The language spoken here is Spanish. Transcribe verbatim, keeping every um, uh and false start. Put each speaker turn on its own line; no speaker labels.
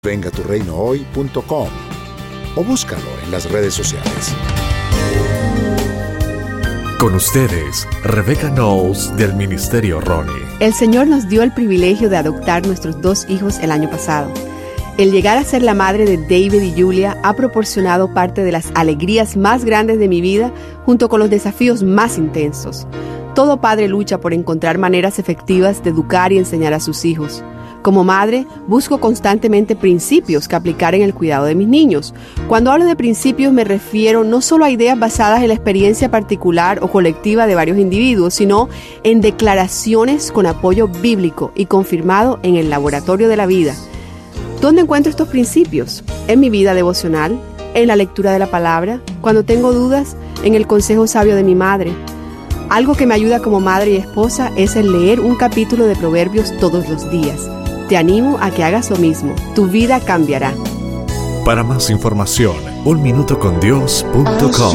venga tu reino hoy punto com o búscalo en las redes sociales.
Con ustedes, Rebecca Knowles del Ministerio Ronnie.
El Señor nos dio el privilegio de adoptar nuestros dos hijos el año pasado. El llegar a ser la madre de David y Julia ha proporcionado parte de las alegrías más grandes de mi vida, junto con los desafíos más intensos. Todo padre lucha por encontrar maneras efectivas de educar y enseñar a sus hijos. Como madre, busco constantemente principios que aplicar en el cuidado de mis niños. Cuando hablo de principios me refiero no solo a ideas basadas en la experiencia particular o colectiva de varios individuos, sino en declaraciones con apoyo bíblico y confirmado en el laboratorio de la vida. ¿Dónde encuentro estos principios? En mi vida devocional, en la lectura de la palabra, cuando tengo dudas, en el consejo sabio de mi madre. Algo que me ayuda como madre y esposa es el leer un capítulo de Proverbios todos los días. Te animo a que hagas lo mismo. Tu vida cambiará.
Para más información, un minuto con dios punto com.